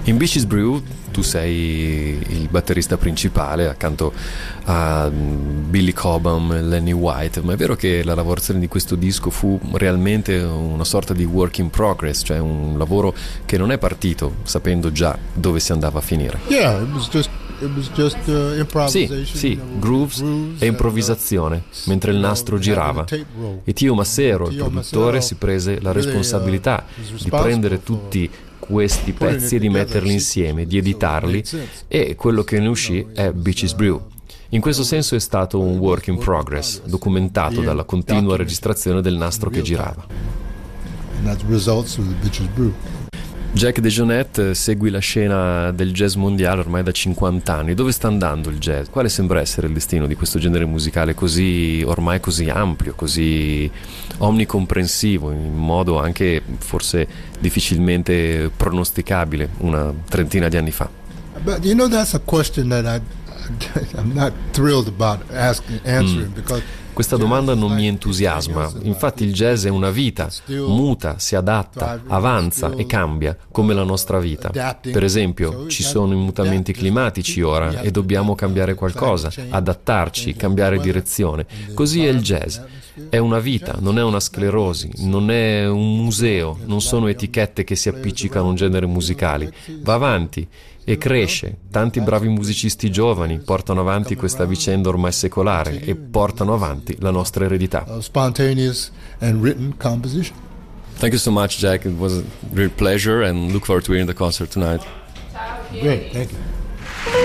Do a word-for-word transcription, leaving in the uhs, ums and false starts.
In Bitches Brew tu sei il batterista principale accanto a Billy Cobham e Lenny White, ma è vero che la lavorazione di questo disco fu realmente una sorta di work in progress, cioè un lavoro che non è partito sapendo già dove si andava a finire? Yeah, it was just It was just, uh, improvisation. Sì, sì, grooves, grooves e improvvisazione mentre il nastro girava. E Tio Macero, il produttore, si prese la responsabilità di prendere tutti questi pezzi e di metterli insieme, di editarli, e quello che ne uscì è Bitches Brew. In questo senso è stato un work in progress, documentato dalla continua registrazione del nastro che girava. Jack DeJohnette segui la scena del jazz mondiale ormai da cinquanta anni. Dove sta andando il jazz? Quale sembra essere il destino di questo genere musicale così, ormai così ampio, così omnicomprensivo, in modo anche forse difficilmente pronosticabile una trentina di anni fa? But you know, that's a question that I I'm not thrilled about asking, answering mm. because Questa domanda non mi entusiasma, infatti il jazz è una vita, muta, si adatta, avanza e cambia, come la nostra vita. Per esempio, ci sono i mutamenti climatici ora e dobbiamo cambiare qualcosa, adattarci, cambiare direzione. Così è il jazz. È una vita, non è una sclerosi, non è un museo, non sono etichette che si appiccicano a un genere musicale. Va avanti e cresce. Tanti bravi musicisti giovani portano avanti questa vicenda ormai secolare e portano avanti la nostra eredità. Spontaneous and written composition. Thank you so much, Jack. It was a real pleasure and look forward to hearing the concert tonight. Great, thank you.